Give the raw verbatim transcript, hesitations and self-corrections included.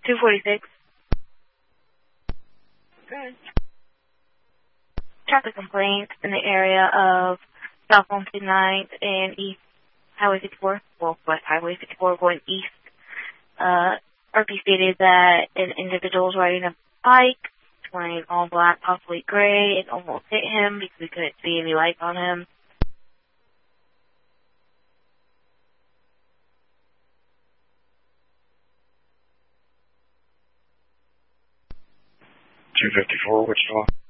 two forty-six. Good. Traffic complaint in the area of South one fifty-ninth and East Highway fifty-four, well, West Highway fifty-four going east. Uh, R P stated that an individual was riding a bike, wearing all black, possibly gray, and almost hit him because we couldn't see any lights on him. two fifty-four, Wichita.